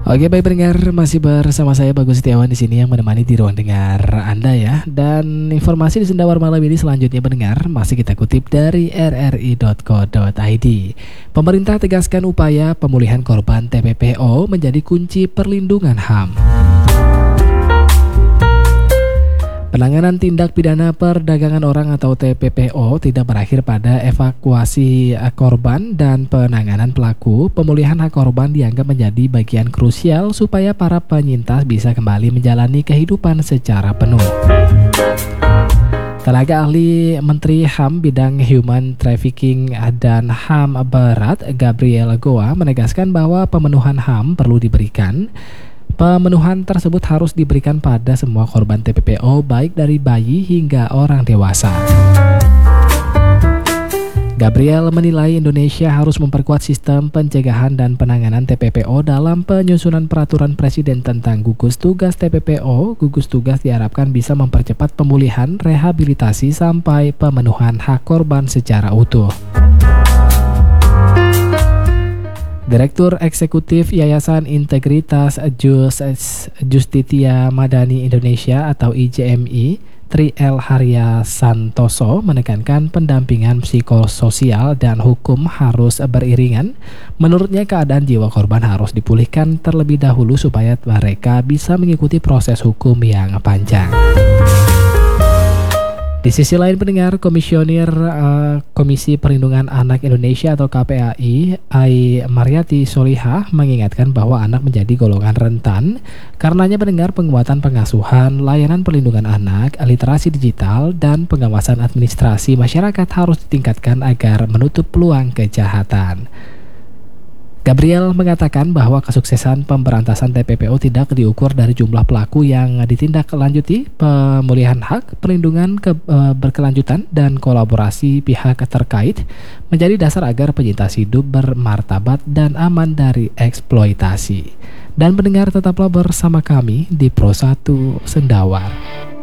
Oke, baik pendengar, masih bersama saya Bagus Setiawan di sini yang menemani di ruang dengar Anda ya. Dan informasi di Sendawar malam ini selanjutnya pendengar masih kita kutip dari rri.co.id. Pemerintah tegaskan upaya pemulihan korban TPPO menjadi kunci perlindungan HAM. Penanganan tindak pidana perdagangan orang atau TPPO tidak berakhir pada evakuasi korban dan penanganan pelaku. Pemulihan hak korban dianggap menjadi bagian krusial supaya para penyintas bisa kembali menjalani kehidupan secara penuh. Tenaga ahli Menteri HAM bidang Human Trafficking dan HAM Berat, Gabriel Goa, menegaskan bahwa pemenuhan HAM perlu diberikan. Pemenuhan tersebut harus diberikan pada semua korban TPPO, baik dari bayi hingga orang dewasa. Gabriel menilai Indonesia harus memperkuat sistem pencegahan dan penanganan TPPO dalam penyusunan peraturan Presiden tentang gugus tugas TPPO. Gugus tugas diharapkan bisa mempercepat pemulihan, rehabilitasi, sampai pemenuhan hak korban secara utuh. Direktur Eksekutif Yayasan Integritas Justitia Madani Indonesia atau IJMI, Tri L. Harya Santoso, menekankan pendampingan psikososial dan hukum harus beriringan. Menurutnya keadaan jiwa korban harus dipulihkan terlebih dahulu supaya mereka bisa mengikuti proses hukum yang panjang. Di sisi lain pendengar, Komisioner Komisi Perlindungan Anak Indonesia atau KPAI, Ai Mariati Solihah, mengingatkan bahwa anak menjadi golongan rentan. Karenanya pendengar, penguatan pengasuhan, layanan perlindungan anak, literasi digital, dan pengawasan administrasi masyarakat harus ditingkatkan agar menutup peluang kejahatan. Gabriel mengatakan bahwa kesuksesan pemberantasan TPPO tidak diukur dari jumlah pelaku yang ditindaklanjuti. Pemulihan hak, perlindungan berkelanjutan, dan kolaborasi pihak terkait menjadi dasar agar penyintas hidup bermartabat dan aman dari eksploitasi. Dan pendengar, tetaplah bersama kami di Pro 1 Sendawar.